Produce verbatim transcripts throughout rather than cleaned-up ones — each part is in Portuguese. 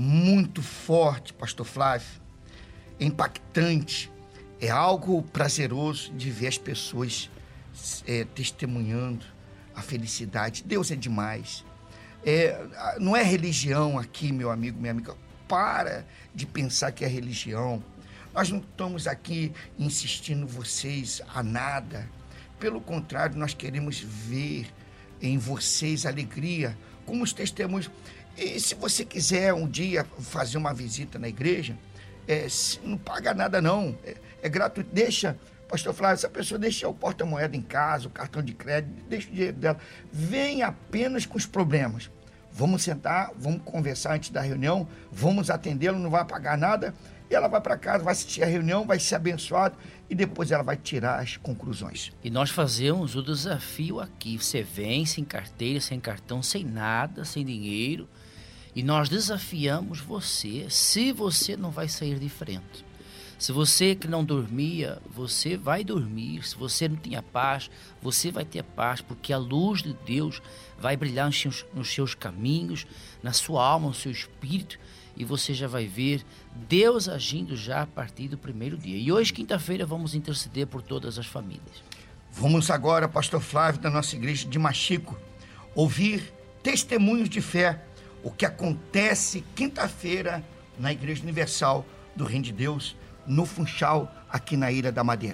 muito forte, pastor Flávio, é impactante, é algo prazeroso de ver as pessoas é, testemunhando a felicidade. Deus é demais. É, não é religião aqui, meu amigo, minha amiga. Para de pensar que é religião. Nós não estamos aqui insistindo vocês a nada. Pelo contrário, nós queremos ver em vocês alegria, como os testemunhos. E se você quiser um dia fazer uma visita na igreja, é, não paga nada não, é, é gratuito. Deixa, pastor Flávio, essa pessoa deixa o porta-moeda em casa, o cartão de crédito, deixa o dinheiro dela. Vem apenas com os problemas. Vamos sentar, vamos conversar antes da reunião, vamos atendê-lo, não vai pagar nada. E ela vai para casa, vai assistir a reunião, vai ser abençoada e depois ela vai tirar as conclusões. E nós fazemos o desafio aqui. Você vem sem carteira, sem cartão, sem nada, sem dinheiro. E nós desafiamos você, se você não vai sair diferente. Se você que não dormia, você vai dormir. Se você não tinha paz, você vai ter paz, porque a luz de Deus vai brilhar nos seus, nos seus caminhos, na sua alma, no seu espírito, e você já vai ver Deus agindo já a partir do primeiro dia. E hoje, quinta-feira, vamos interceder por todas as famílias. Vamos agora, pastor Flávio, da nossa igreja de Machico, ouvir testemunhos de fé, o que acontece quinta-feira na Igreja Universal do Reino de Deus, no Funchal, aqui na Ilha da Madeira.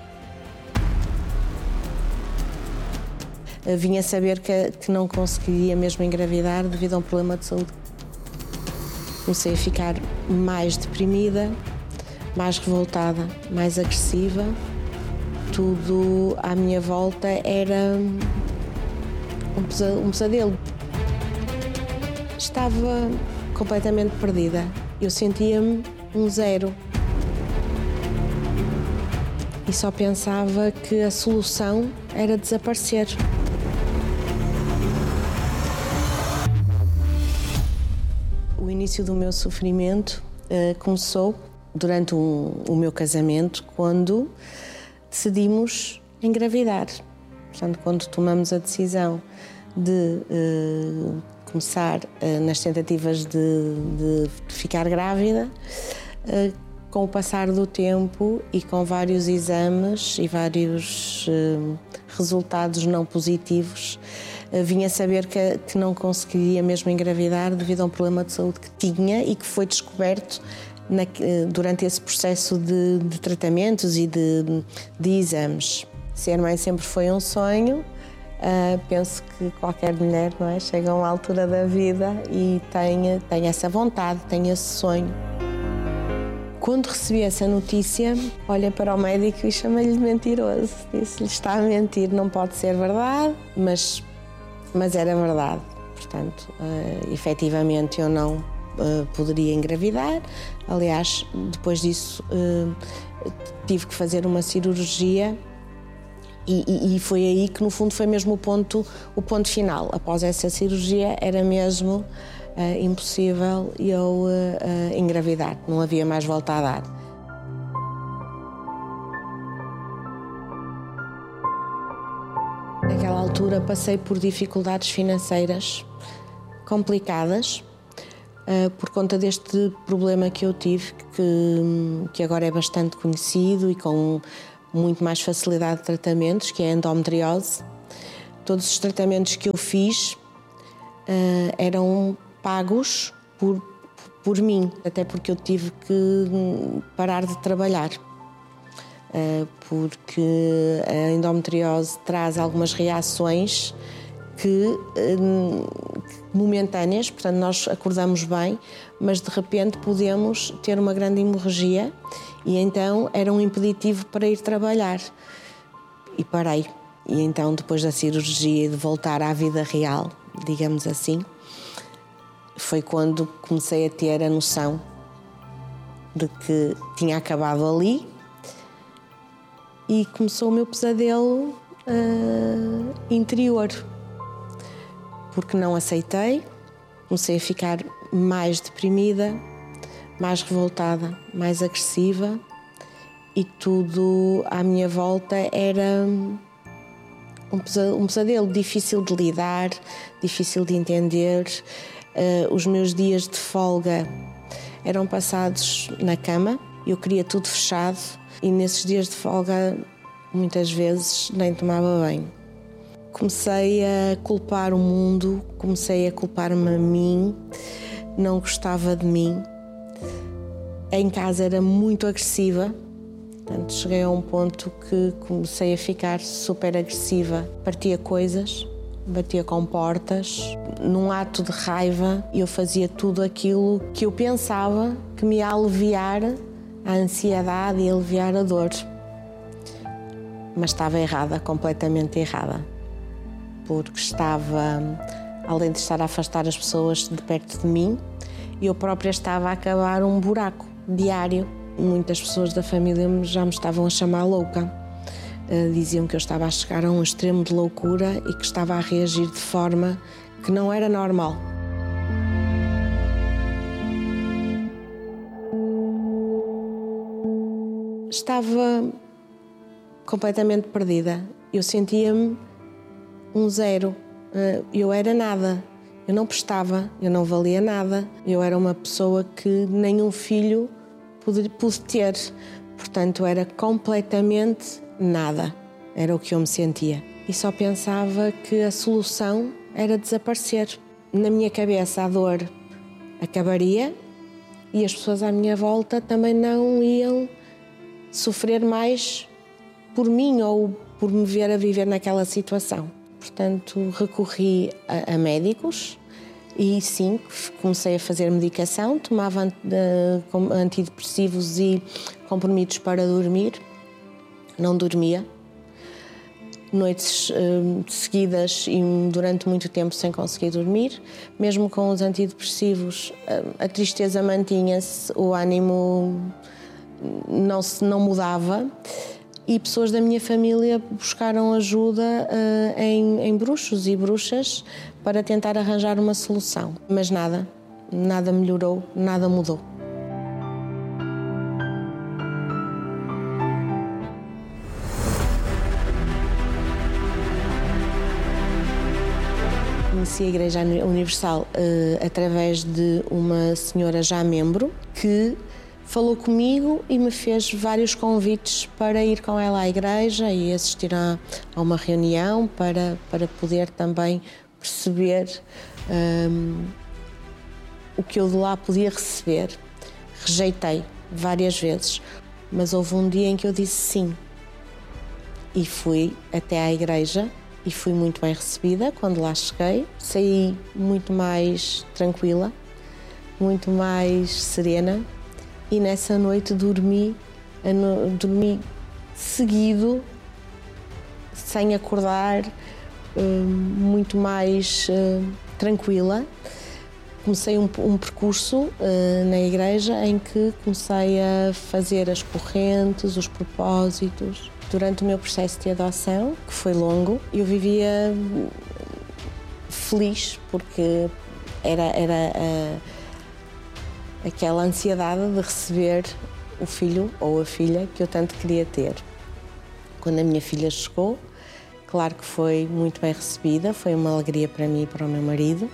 Eu vinha saber que, que não conseguiria mesmo engravidar devido a um problema de saúde. Comecei a ficar mais deprimida, mais revoltada, mais agressiva. Tudo à minha volta era um pesadelo. Estava completamente perdida. Eu sentia-me um zero. E só pensava que a solução era desaparecer. O início do meu sofrimento uh, começou durante um, o meu casamento, quando decidimos engravidar. Portanto, quando tomamos a decisão de uh, começar uh, nas tentativas de, de ficar grávida, uh, com o passar do tempo e com vários exames e vários uh, resultados não positivos, uh, vinha saber que, que não conseguiria mesmo engravidar devido a um problema de saúde que tinha e que foi descoberto na, uh, durante esse processo de, de tratamentos e de, de exames. Ser mãe sempre foi um sonho. Uh, penso que qualquer mulher, não é, chega a uma altura da vida e tem, tem essa vontade, tem esse sonho. Quando recebi essa notícia, olhei para o médico e chamei-lhe de mentiroso. Disse-lhe: está a mentir, não pode ser verdade, mas, mas era verdade. Portanto, uh, efetivamente eu não uh, poderia engravidar. Aliás, depois disso uh, tive que fazer uma cirurgia e, e, e foi aí que no fundo foi mesmo o ponto, o ponto final. Após essa cirurgia era mesmo Uh, impossível eu uh, uh, engravidar, não havia mais volta a dar. Naquela altura passei por dificuldades financeiras complicadas uh, por conta deste problema que eu tive, que, que agora é bastante conhecido e com muito mais facilidade de tratamentos, que é a endometriose. Todos os tratamentos que eu fiz uh, eram pagos por, por mim, até porque eu tive que parar de trabalhar, porque a endometriose traz algumas reações que, momentâneas, portanto nós acordamos bem, mas de repente podemos ter uma grande hemorragia e então era um impeditivo para ir trabalhar. E parei. E então depois da cirurgia e de voltar à vida real, digamos assim, foi quando comecei a ter a noção de que tinha acabado ali e começou o meu pesadelo uh, interior, porque não aceitei, comecei a ficar mais deprimida, mais revoltada, mais agressiva e tudo à minha volta era um pesadelo, um pesadelo difícil de lidar, difícil de entender. Uh, os meus dias de folga eram passados na cama, eu queria tudo fechado e nesses dias de folga muitas vezes nem tomava banho. Comecei a culpar o mundo, comecei a culpar-me a mim, não gostava de mim. Em casa era muito agressiva, portanto, cheguei a um ponto que comecei a ficar super agressiva. Partia coisas, batia com portas. Num ato de raiva, eu fazia tudo aquilo que eu pensava que me ia aliviar a ansiedade e aliviar a dor. Mas estava errada, completamente errada. Porque estava, além de estar a afastar as pessoas de perto de mim, eu própria estava a cavar um buraco diário. Muitas pessoas da família já me estavam a chamar louca. Diziam que eu estava a chegar a um extremo de loucura e que estava a reagir de forma que não era normal. Estava completamente perdida. Eu sentia-me um zero. Eu era nada. Eu não prestava, eu não valia nada. Eu era uma pessoa que nenhum filho pude, pude ter. Portanto, era completamente nada. Era o que eu me sentia. E só pensava que a solução era desaparecer. Na minha cabeça, a dor acabaria e as pessoas à minha volta também não iam sofrer mais por mim ou por me ver a viver naquela situação. Portanto, recorri a, a médicos e sim, comecei a fazer medicação, tomava antidepressivos e comprimidos para dormir. Não dormia. Noites uh, seguidas e durante muito tempo sem conseguir dormir. Mesmo com os antidepressivos, uh, a tristeza mantinha-se, o ânimo não, se, não mudava. E pessoas da minha família buscaram ajuda uh, em, em bruxos e bruxas para tentar arranjar uma solução. Mas nada, nada melhorou, nada mudou. Conheci a Igreja Universal uh, através de uma senhora já membro que falou comigo e me fez vários convites para ir com ela à igreja e assistir a, a uma reunião para, para poder também perceber um, o que eu de lá podia receber. Rejeitei várias vezes, mas houve um dia em que eu disse sim e fui até à igreja e fui muito bem recebida quando lá cheguei. Saí muito mais tranquila, muito mais serena. E nessa noite dormi, dormi seguido, sem acordar, muito mais tranquila. Comecei um, um percurso na igreja em que comecei a fazer as correntes, os propósitos. Durante o meu processo de adoção, que foi longo, eu vivia feliz porque era... era a, aquela ansiedade de receber o filho ou a filha que eu tanto queria ter. Quando a minha filha chegou, claro que foi muito bem recebida, foi uma alegria para mim e para o meu marido,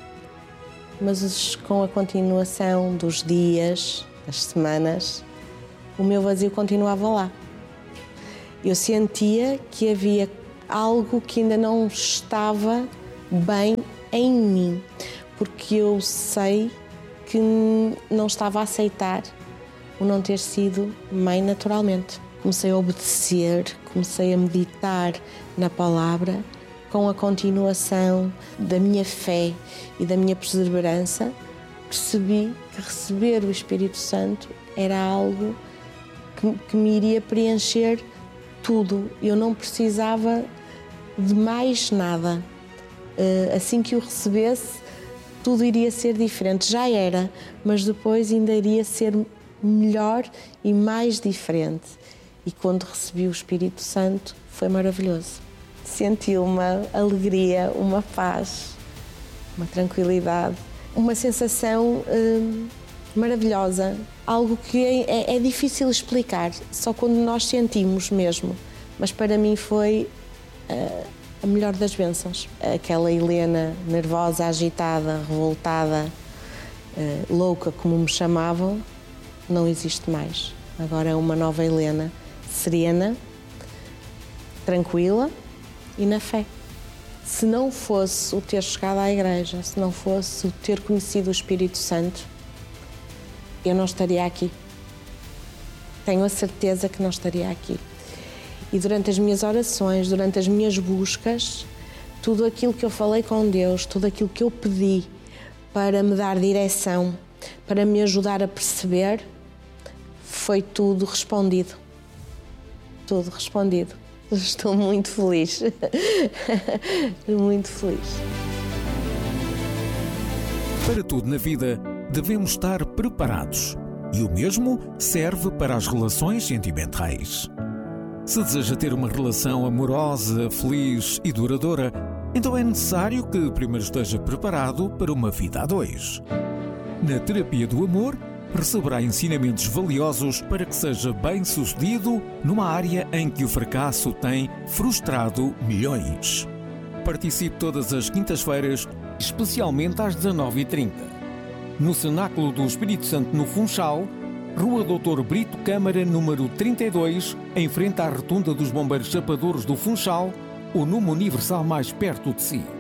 mas com a continuação dos dias, das semanas, o meu vazio continuava lá. Eu sentia que havia algo que ainda não estava bem em mim, porque eu sei que não estava a aceitar o não ter sido mãe naturalmente. Comecei a obedecer, comecei a meditar na palavra, com a continuação da minha fé e da minha perseverança, percebi que receber o Espírito Santo era algo que, que me iria preencher tudo. Eu não precisava de mais nada. Assim que o recebesse, tudo iria ser diferente. Já era, mas depois ainda iria ser melhor e mais diferente. E quando recebi o Espírito Santo, foi maravilhoso. Senti uma alegria, uma paz, uma tranquilidade, uma sensação hum, maravilhosa. Algo que é, é, é difícil explicar, só quando nós sentimos mesmo. Mas para mim foi uh, a melhor das bênçãos. Aquela Helena nervosa, agitada, revoltada, uh, louca, como me chamavam, não existe mais. Agora é uma nova Helena, serena, tranquila e na fé. Se não fosse o ter chegado à igreja, se não fosse o ter conhecido o Espírito Santo, eu não estaria aqui. Tenho a certeza que não estaria aqui. E durante as minhas orações, durante as minhas buscas, tudo aquilo que eu falei com Deus, tudo aquilo que eu pedi para me dar direção, para me ajudar a perceber, foi tudo respondido. Tudo respondido. Estou muito feliz. Muito feliz. Para tudo na vida, devemos estar preparados. E o mesmo serve para as relações sentimentais. Se deseja ter uma relação amorosa, feliz e duradoura, então é necessário que primeiro esteja preparado para uma vida a dois. Na terapia do amor, receberá ensinamentos valiosos para que seja bem-sucedido numa área em que o fracasso tem frustrado milhões. Participe todas as quintas-feiras, especialmente às dezanove e trinta. No Cenáculo do Espírito Santo, no Funchal, Rua doutor Brito Câmara, número trinta e dois, em frente à Rotunda dos Bombeiros Chapadores do Funchal, o número universal mais perto de si.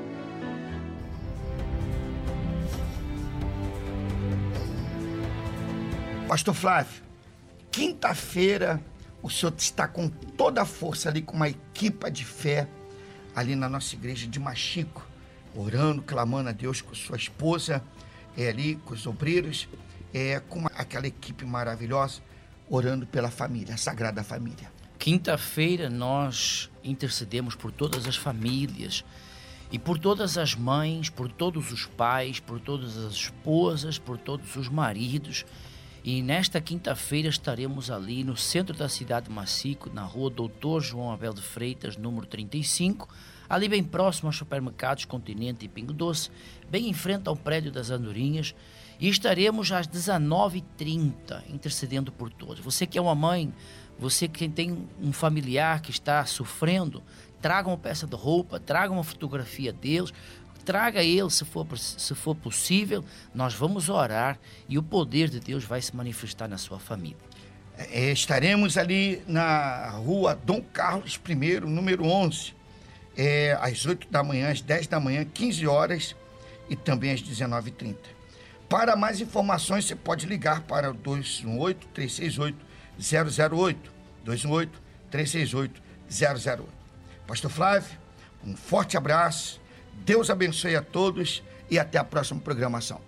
Pastor Flávio, quinta-feira o senhor está com toda a força ali, com uma equipa de fé, ali na nossa igreja de Machico, orando, clamando a Deus com sua esposa, é, ali com os obreiros, é, com uma, aquela equipe maravilhosa, orando pela família, a Sagrada Família. Quinta-feira nós intercedemos por todas as famílias e por todas as mães, por todos os pais, por todas as esposas, por todos os maridos. E nesta quinta-feira estaremos ali no centro da cidade de Machico, na rua doutor João Abel de Freitas, número trinta e cinco, ali bem próximo aos supermercados Continente e Pingo Doce, bem em frente ao prédio das Andorinhas. E estaremos às dezenove e trinta, intercedendo por todos. Você que é uma mãe, você que tem um familiar que está sofrendo, traga uma peça de roupa, traga uma fotografia deles, traga ele se for, se for possível, nós vamos orar e o poder de Deus vai se manifestar na sua família. É, estaremos ali na rua Dom Carlos I, número onze, é, às oito da manhã, às dez da manhã, quinze horas e também às dezenove e trinta. Para mais informações, você pode ligar para o dois um oito, três seis oito, zero zero oito, dois um oito, três seis oito, zero zero oito. Pastor Flávio, um forte abraço, Deus abençoe a todos e até a próxima programação.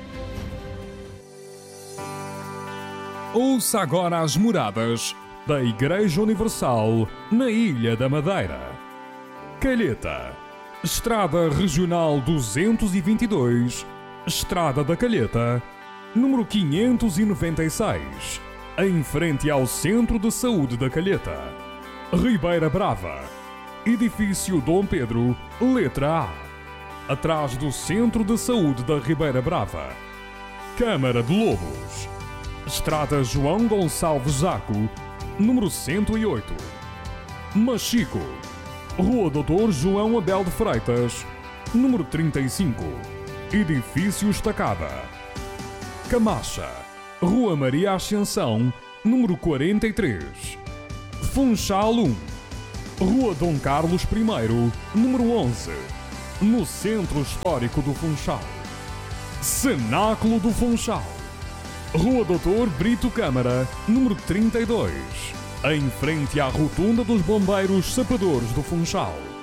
Ouça agora as moradas da Igreja Universal na Ilha da Madeira. Calheta, Estrada Regional duzentos e vinte e dois, Estrada da Calheta, número quinhentos e noventa e seis, em frente ao Centro de Saúde da Calheta. Ribeira Brava, Edifício Dom Pedro, letra A, atrás do Centro de Saúde da Ribeira Brava. Câmara de Lobos, Estrada João Gonçalves Zaco, número cento e oito. Machico, Rua doutor João Abel de Freitas, número trinta e cinco, Edifício Estacada. Camacha, Rua Maria Ascensão, número quarenta e três. Funchal um, Rua Dom Carlos I, número onze, no Centro Histórico do Funchal. Cenáculo do Funchal, Rua doutor Brito Câmara, número trinta e dois, em frente à Rotunda dos Bombeiros Chapadores do Funchal.